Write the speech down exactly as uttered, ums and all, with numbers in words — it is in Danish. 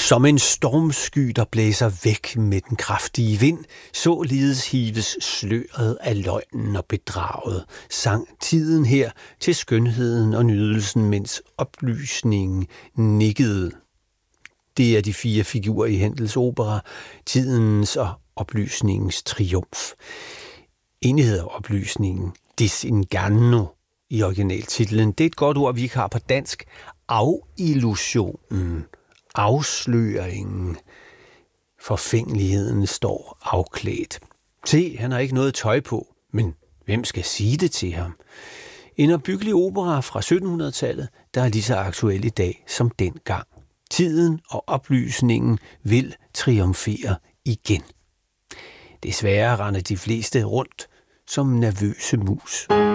Som en stormsky, der blæser væk med den kraftige vind, således hives sløret af løgnen og bedraget, sang tiden her til skønheden og nydelsen, mens oplysningen nikkede. Det er de fire figurer i Händels opera, tidens og oplysningens triumf. En hedder oplysningen, disinganno i originaltitlen. Det er et godt ord, vi ikke har på dansk. Afillusionen, afsløringen, forfængeligheden står afklædt. Se, han har ikke noget tøj på, men hvem skal sige det til ham? En opbyggelig opera fra syttenhundredetallet, der er lige så aktuel i dag som dengang. Tiden og oplysningen vil triumfere igen. Desværre render de fleste rundt som nervøse mus.